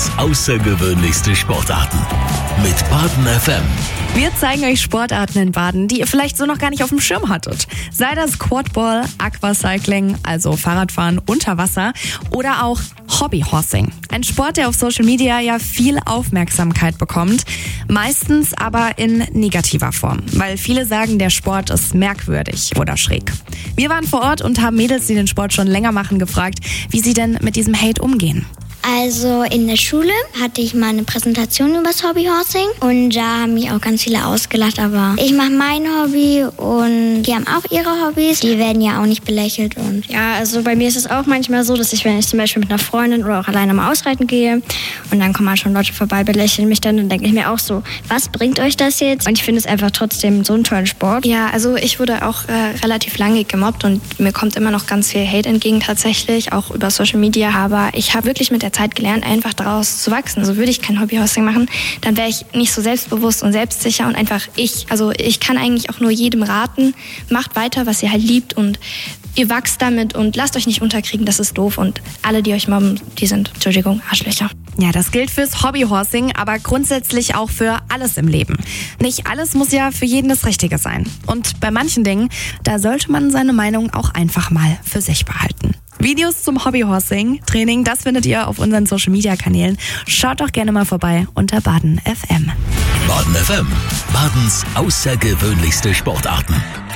Badens außergewöhnlichste Sportarten mit Baden FM. Wir zeigen euch Sportarten in Baden, die ihr vielleicht so noch gar nicht auf dem Schirm hattet. Sei das Quadball, Aquacycling, also Fahrradfahren unter Wasser, oder auch Hobbyhorsing. Ein Sport, der auf Social Media ja viel Aufmerksamkeit bekommt, meistens aber in negativer Form, weil viele sagen, der Sport ist merkwürdig oder schräg. Wir waren vor Ort und haben Mädels, die den Sport schon länger machen, gefragt, wie sie denn mit diesem Hate umgehen. Also in der Schule hatte ich mal eine Präsentation über das Hobbyhorsing und da haben mich auch ganz viele ausgelacht, aber ich mache mein Hobby und die haben auch ihre Hobbys, die werden ja auch nicht belächelt. Und ja, also bei mir ist es auch manchmal so, dass wenn ich zum Beispiel mit einer Freundin oder auch alleine mal ausreiten gehe und dann kommen halt schon Leute vorbei, belächeln mich dann denke ich mir auch so, was bringt euch das jetzt? Und ich finde es einfach trotzdem so einen tollen Sport. Ja, also ich wurde auch relativ lange gemobbt und mir kommt immer noch ganz viel Hate entgegen tatsächlich, auch über Social Media, aber ich habe wirklich mit der Zeit gelernt, einfach daraus zu wachsen. Also würde ich kein Hobbyhorsing machen, dann wäre ich nicht so selbstbewusst und selbstsicher und einfach ich. Also ich kann eigentlich auch nur jedem raten, macht weiter, was ihr halt liebt und ihr wachst damit und lasst euch nicht unterkriegen, das ist doof und alle, die euch mobben, die sind, Entschuldigung, Arschlöcher. Ja, das gilt fürs Hobbyhorsing, aber grundsätzlich auch für alles im Leben. Nicht alles muss ja für jeden das Richtige sein. Und bei manchen Dingen, da sollte man seine Meinung auch einfach mal für sich behalten. Videos zum Hobbyhorsing-Training, das findet ihr auf unseren Social-Media-Kanälen. Schaut doch gerne mal vorbei unter Baden FM. Baden FM, Badens außergewöhnlichste Sportarten.